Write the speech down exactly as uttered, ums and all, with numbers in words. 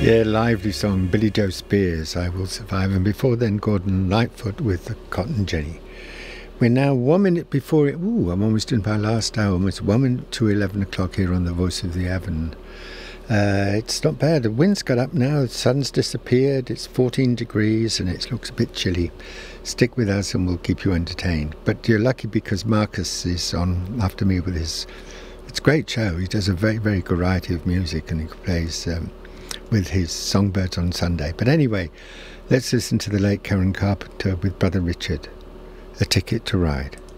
Yeah, lively song, Billy Joe Spears, I Will Survive, and before then Gordon Lightfoot with the Cotton Jenny. We're now one minute before it. Ooh, I'm almost in my last hour, almost one minute to eleven o'clock here on the Voice of the Avon. Uh, it's not bad. The wind's got up now, the sun's disappeared, it's fourteen degrees and it looks a bit chilly. Stick with us and we'll keep you entertained. But you're lucky because Marcus is on after me with his... It's a great show. He does a very, very variety of music and he plays um, with his songbirds on Sunday. But anyway, let's listen to the late Karen Carpenter with Brother Richard, A Ticket to Ride.